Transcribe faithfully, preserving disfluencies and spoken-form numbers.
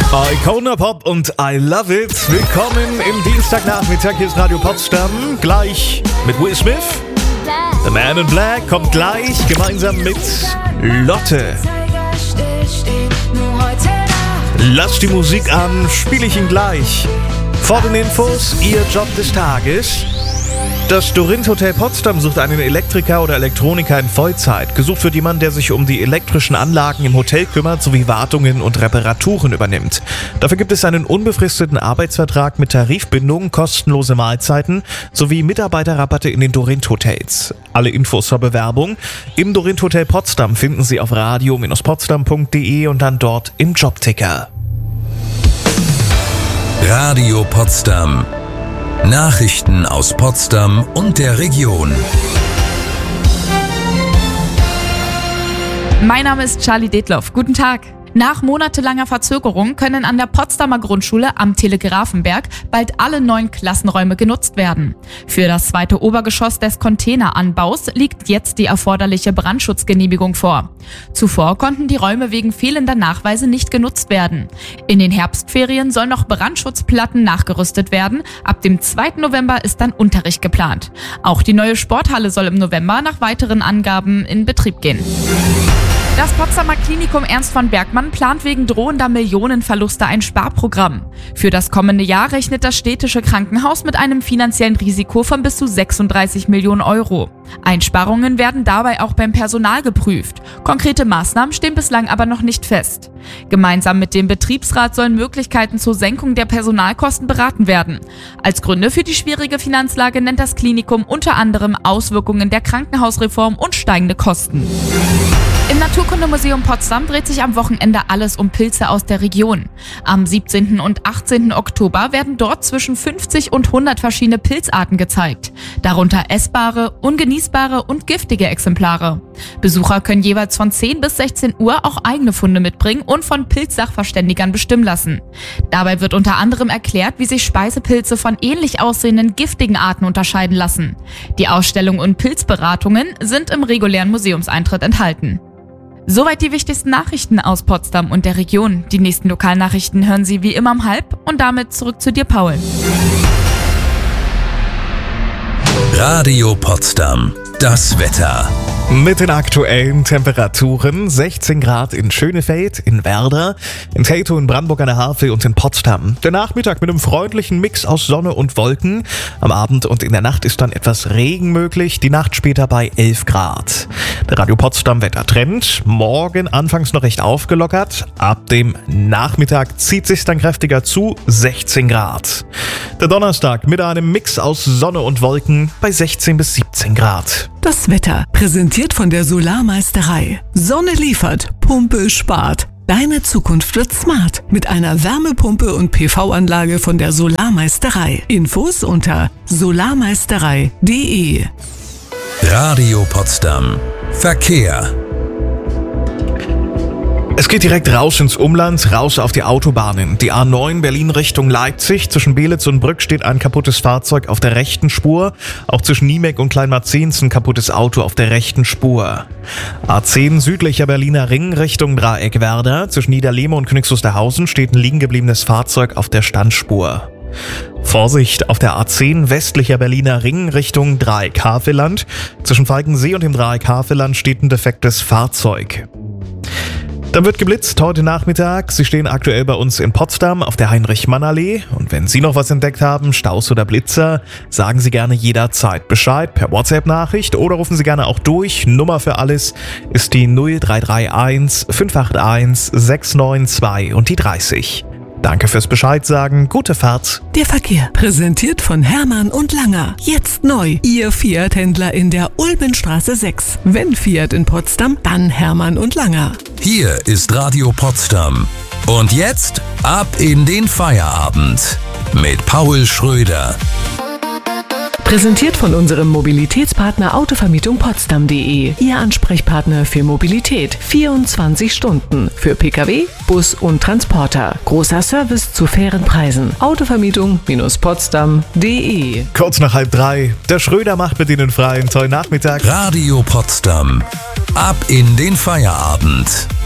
Icona Pop und I Love It. Willkommen im Dienstagnachmittag. Hier ist Radio Potsdam. Gleich mit Will Smith. The Man in Black kommt gleich gemeinsam mit Lotte. Lass die Musik an, spiele ich ihn gleich. Vor den Infos, Ihr Job des Tages. Das Dorint Hotel Potsdam sucht einen Elektriker oder Elektroniker in Vollzeit. Gesucht wird jemand, der sich um die elektrischen Anlagen im Hotel kümmert, sowie Wartungen und Reparaturen übernimmt. Dafür gibt es einen unbefristeten Arbeitsvertrag mit Tarifbindung, kostenlose Mahlzeiten sowie Mitarbeiterrabatte in den Dorint Hotels. Alle Infos zur Bewerbung im Dorint Hotel Potsdam finden Sie auf radio potsdam punkt de und dann dort im Jobticker. Radio Potsdam. Nachrichten aus Potsdam und der Region. Mein Name ist Charlie Detloff. Guten Tag. Nach monatelanger Verzögerung können an der Potsdamer Grundschule am Telegrafenberg bald alle neun Klassenräume genutzt werden. Für das zweite Obergeschoss des Containeranbaus liegt jetzt die erforderliche Brandschutzgenehmigung vor. Zuvor konnten die Räume wegen fehlender Nachweise nicht genutzt werden. In den Herbstferien sollen noch Brandschutzplatten nachgerüstet werden. Ab dem zweiten November ist dann Unterricht geplant. Auch die neue Sporthalle soll im November nach weiteren Angaben in Betrieb gehen. Das Potsdamer Klinikum Ernst von Bergmann plant wegen drohender Millionenverluste ein Sparprogramm. Für das kommende Jahr rechnet das städtische Krankenhaus mit einem finanziellen Risiko von bis zu sechsunddreißig Millionen Euro. Einsparungen werden dabei auch beim Personal geprüft. Konkrete Maßnahmen stehen bislang aber noch nicht fest. Gemeinsam mit dem Betriebsrat sollen Möglichkeiten zur Senkung der Personalkosten beraten werden. Als Gründe für die schwierige Finanzlage nennt das Klinikum unter anderem Auswirkungen der Krankenhausreform und steigende Kosten. Im Naturkundemuseum Potsdam dreht sich am Wochenende alles um Pilze aus der Region. Am siebzehnten und achtzehnten Oktober werden dort zwischen fünfzig und hundert verschiedene Pilzarten gezeigt. Darunter essbare, ungenießbare und giftige Exemplare. Besucher können jeweils von zehn bis sechzehn Uhr auch eigene Funde mitbringen und von Pilzsachverständigern bestimmen lassen. Dabei wird unter anderem erklärt, wie sich Speisepilze von ähnlich aussehenden giftigen Arten unterscheiden lassen. Die Ausstellung und Pilzberatungen sind im regulären Museumseintritt enthalten. Soweit die wichtigsten Nachrichten aus Potsdam und der Region. Die nächsten Lokalnachrichten hören Sie wie immer um halb und damit zurück zu dir, Paul. Radio Potsdam. Das Wetter. Mit den aktuellen Temperaturen: sechzehn Grad in Schönefeld, in Werder, in Teltow, in Brandenburg an der Havel und in Potsdam. Der Nachmittag mit einem freundlichen Mix aus Sonne und Wolken. Am Abend und in der Nacht ist dann etwas Regen möglich, die Nacht später bei elf Grad. Der Radio Potsdam Wettertrend: morgen anfangs noch recht aufgelockert, ab dem Nachmittag zieht sich dann kräftiger zu, sechzehn Grad. Der Donnerstag mit einem Mix aus Sonne und Wolken bei sechzehn bis siebzehn Grad. Das Wetter, präsentiert von der Solarmeisterei. Sonne liefert, Pumpe spart. Deine Zukunft wird smart mit einer Wärmepumpe und P V-Anlage von der Solarmeisterei. Infos unter solarmeisterei punkt de. Radio Potsdam. Verkehr. Es geht direkt raus ins Umland, raus auf die Autobahnen. Die A neun Berlin Richtung Leipzig. Zwischen Belitz und Brück steht ein kaputtes Fahrzeug auf der rechten Spur. Auch zwischen Niemek und Kleinmarzehns ein kaputtes Auto auf der rechten Spur. A zehn südlicher Berliner Ring Richtung Dreieckwerder. Zwischen Niederlehme und Königs Wusterhausen steht ein liegen gebliebenes Fahrzeug auf der Standspur. Vorsicht auf der A zehn westlicher Berliner Ring Richtung Dreieck-Havelland. Zwischen Falkensee und dem Dreieck-Havelland steht ein defektes Fahrzeug. Dann wird geblitzt heute Nachmittag. Sie stehen aktuell bei uns in Potsdam auf der Heinrich-Mann-Allee. Und wenn Sie noch was entdeckt haben, Staus oder Blitzer, sagen Sie gerne jederzeit Bescheid per WhatsApp-Nachricht oder rufen Sie gerne auch durch. Nummer für alles ist die null drei drei eins fünf acht eins sechs neun zwei und die dreißig. Danke fürs Bescheid sagen. Gute Fahrt. Der Verkehr, präsentiert von Hermann und Langer. Jetzt neu, Ihr Fiat-Händler in der Ulbenstraße sechs. Wenn Fiat in Potsdam, dann Hermann und Langer. Hier ist Radio Potsdam. Und jetzt ab in den Feierabend mit Paul Schröder. Präsentiert von unserem Mobilitätspartner Autovermietung Potsdam punkt de. Ihr Ansprechpartner für Mobilität. vierundzwanzig Stunden. Für Pkw, Bus und Transporter. Großer Service zu fairen Preisen. Autovermietung Potsdam punkt de. Kurz nach halb drei. Der Schröder macht mit Ihnen frei. Einen tollen Nachmittag. Radio Potsdam. Ab in den Feierabend.